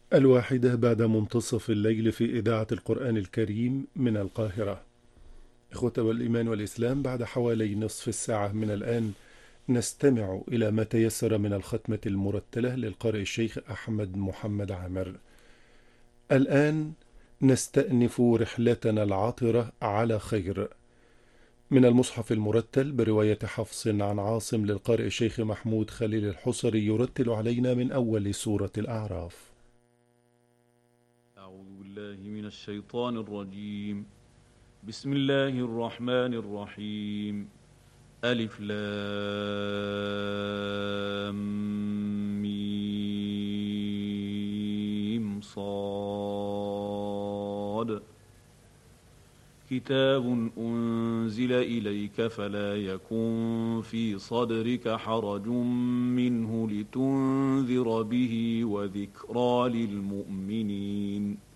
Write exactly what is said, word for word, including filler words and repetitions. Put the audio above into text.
الواحدة بعد منتصف الليل في إذاعة القرآن الكريم من القاهرة. إخوة والإيمان والإسلام، بعد حوالي نصف الساعة من الآن نستمع إلى ما تيسر من الختمة المرتلة للقارئ الشيخ أحمد محمد عامر. الآن نستأنف رحلتنا العطرة على خير من المصحف المرتل برواية حفص عن عاصم للقارئ الشيخ محمود خليل الحصري، يرتل علينا من أول سورة الأعراف. أعوذ بالله من الشيطان الرجيم. بسم الله الرحمن الرحيم. ألف لام ميم صاد. كتاب أنزل إليك فلا يكن في صدرك حرج منه لتنذر به وذكرى للمؤمنين.